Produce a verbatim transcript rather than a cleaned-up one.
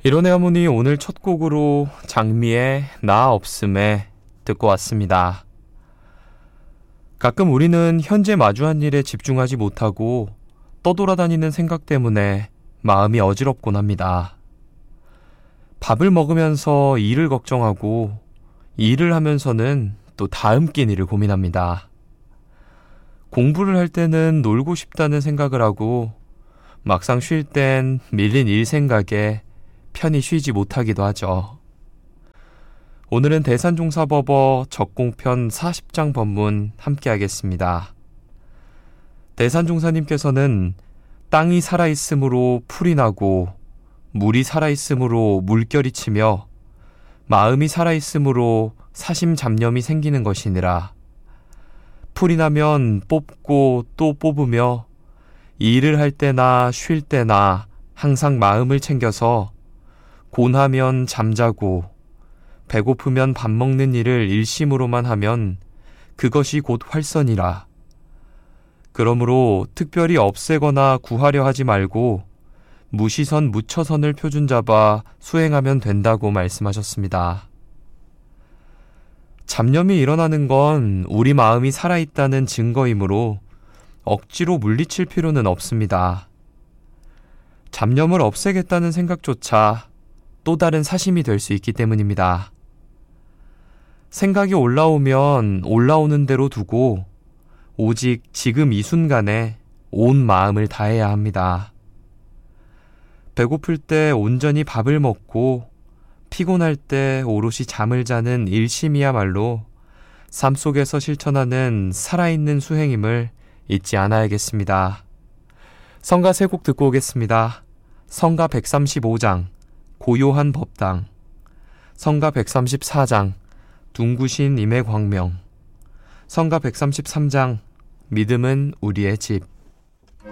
이론의 어머니 오늘 첫 곡으로 장미의 나 없음에 듣고 왔습니다. 가끔 우리는 현재 마주한 일에 집중하지 못하고 떠돌아다니는 생각 때문에 마음이 어지럽곤 합니다. 밥을 먹으면서 일을 걱정하고 일을 하면서는 또 다음 끼니를 고민합니다. 공부를 할 때는 놀고 싶다는 생각을 하고 막상 쉴 땐 밀린 일 생각에 편히 쉬지 못하기도 하죠. 오늘은 대산종사법어 적공편 사십 장 법문 함께 하겠습니다. 대산종사님께서는 땅이 살아있으므로 풀이 나고 물이 살아있으므로 물결이 치며 마음이 살아있으므로 사심잡념이 생기는 것이니라. 풀이 나면 뽑고 또 뽑으며 일을 할 때나 쉴 때나 항상 마음을 챙겨서 곤하면 잠자고 배고프면 밥 먹는 일을 일심으로만 하면 그것이 곧 활선이라. 그러므로 특별히 없애거나 구하려 하지 말고 무시선 무처선을 표준 잡아 수행하면 된다고 말씀하셨습니다. 잡념이 일어나는 건 우리 마음이 살아있다는 증거이므로 억지로 물리칠 필요는 없습니다. 잡념을 없애겠다는 생각조차 또 다른 사심이 될 수 있기 때문입니다. 생각이 올라오면 올라오는 대로 두고 오직 지금 이 순간에 온 마음을 다해야 합니다. 배고플 때 온전히 밥을 먹고 피곤할 때 오롯이 잠을 자는 일심이야말로 삶 속에서 실천하는 살아있는 수행임을 잊지 않아야겠습니다. 성가 세 곡 듣고 오겠습니다. 성가 백삼십오 장 고요한 법당, 성가 백삼십사 장 둥구신 임의 광명, 성가 백삼십삼 장 믿음은 우리의 집.